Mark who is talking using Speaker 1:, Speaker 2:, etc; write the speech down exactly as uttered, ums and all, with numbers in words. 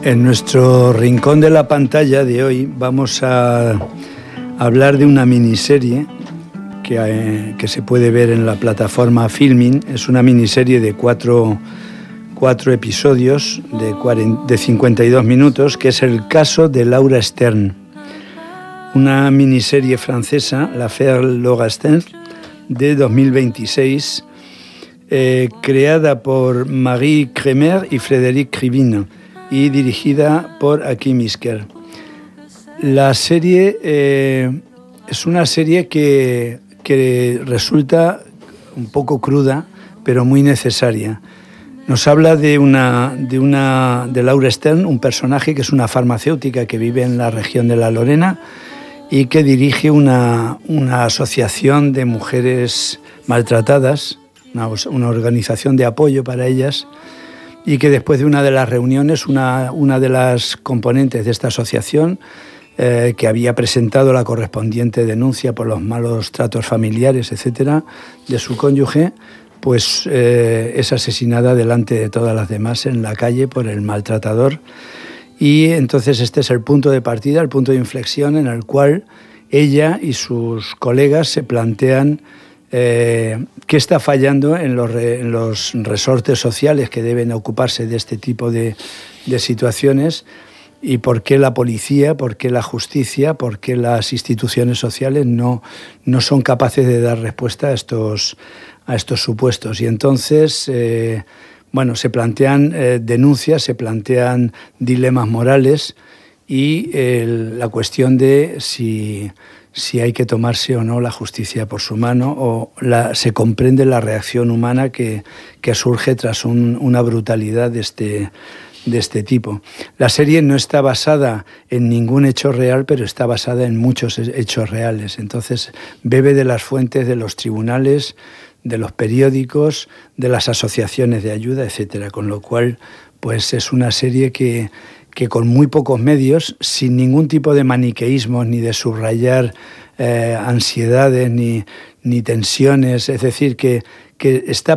Speaker 1: En nuestro rincón de la pantalla de hoy vamos a hablar de una miniserie que, eh, que se puede ver en la plataforma Filmin. Es una miniserie de cuatro, cuatro episodios de, cuarenta, de cincuenta y dos minutos, que es el caso de Laura Stern. Una miniserie francesa, L'Affaire Laura Stern, de dos mil veintiséis, eh, creada por Marie Kremer y Frédéric Krivine, y dirigida por Akim Isker. La serie eh, es una serie que, que resulta un poco cruda, pero muy necesaria. Nos habla de, una, de, una, de Laura Stern, un personaje que es una farmacéutica que vive en la región de la Lorena y que dirige una, una asociación de mujeres maltratadas, una, una organización de apoyo para ellas, y que después de una de las reuniones, una, una de las componentes de esta asociación, eh, que había presentado la correspondiente denuncia por los malos tratos familiares, etcétera, de su cónyuge, pues eh, es asesinada delante de todas las demás en la calle por el maltratador. Y entonces este es el punto de partida, el punto de inflexión en el cual ella y sus colegas se plantean Eh, qué está fallando en los, re, en los resortes sociales que deben ocuparse de este tipo de, de situaciones, y por qué la policía, por qué la justicia, por qué las instituciones sociales no, no son capaces de dar respuesta a estos, a estos supuestos. Y entonces, eh, bueno, se plantean eh, denuncias, se plantean dilemas morales y eh, la cuestión de si... si hay que tomarse o no la justicia por su mano, o la, se comprende la reacción humana que, que surge tras un, una brutalidad de este, de este tipo. La serie no está basada en ningún hecho real, pero está basada en muchos hechos reales. Entonces bebe de las fuentes de los tribunales, de los periódicos, de las asociaciones de ayuda, etcétera. Con lo cual, pues es una serie que... que con muy pocos medios, sin ningún tipo de maniqueísmo, ni de subrayar eh, ansiedades, ni, ni tensiones, es decir, que, que está